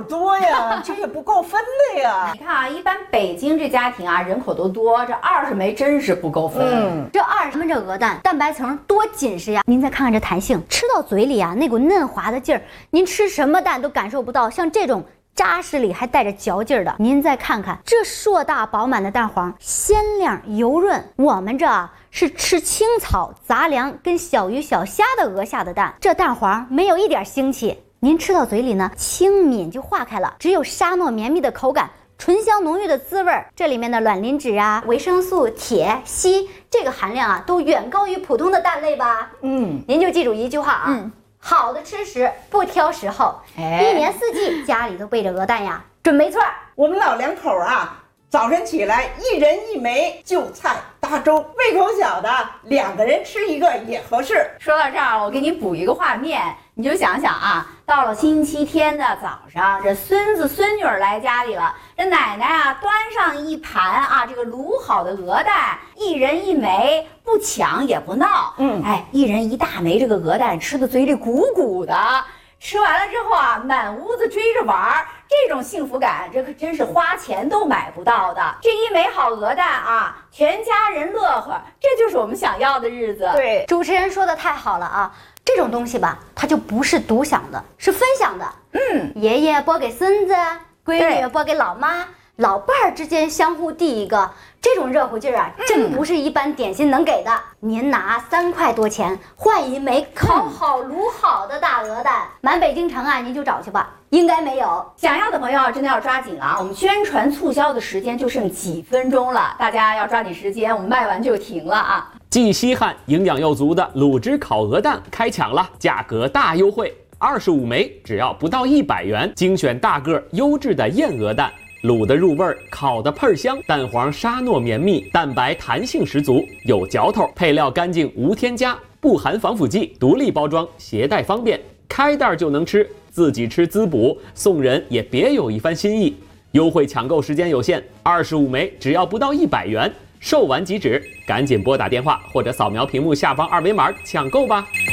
多呀，这也不够分的呀。 你看啊，一般北京这家庭啊，人口都多，这20枚真是不够分。 这20枚这鹅蛋蛋白层多紧实呀！您再看看这弹性，吃到嘴里啊，那股嫩滑的劲儿，您吃什么蛋都感受不到。像这种扎实里还带着嚼劲儿的，您再看看这硕大饱满的蛋黄，鲜亮油润。我们这是吃青草杂粮跟小鱼小虾的鹅下的蛋，这蛋黄没有一点腥气，您吃到嘴里呢，轻抿就化开了，只有沙糯绵密的口感，醇香浓郁的滋味。这里面的卵磷脂啊、维生素、铁、硒这个含量啊，都远高于普通的蛋类吧？您就记住一句话啊，好的吃食不挑时候，一年四季家里都备着鹅蛋呀，准没错。 我们老两口啊，早晨起来1人1枚就菜搭粥，胃口小的2个人吃一个也合适。 说到这儿，我给你补一个画面，你就想想啊，到了星期天的早上，这孙子孙女来家里了，这奶奶啊端上一盘啊这个卤好的鹅蛋，1人1枚，不抢也不闹，1人1大枚，这个鹅蛋吃的嘴里鼓鼓的。吃完了之后啊，满屋子追着玩儿，这种幸福感，这可真是花钱都买不到的。这1枚好鹅蛋啊，全家人乐呵，这就是我们想要的日子。 对， 主持人说的太好了啊！这种东西吧，它就不是独享的，是分享的。爷爷拨给孙子，闺女拨给老妈，老伴儿之间相互递一个，这种热乎劲儿啊，真不是一般点心能给的。您拿3块多钱换1枚烤好卤好的大鹅蛋，满北京城啊，您就找去吧，应该没有。 想要的朋友真的要抓紧了啊！我们宣传促销的时间就剩几分钟了，大家要抓紧时间，我们卖完就停了啊！ 既稀罕营养又足的卤汁烤鹅蛋开抢了，价格大优惠，25枚只要不到100元，精选大个优质的燕鹅蛋。卤的入味儿，烤的喷香，蛋黄沙糯绵密，蛋白弹性十足，有嚼头，配料干净无添加，不含防腐剂，独立包装，携带方便，开袋就能吃，自己吃滋补，送人也别有一番心意。优惠抢购时间有限，25枚只要不到100元，售完即止，赶紧拨打电话或者扫描屏幕下方2维码抢购吧。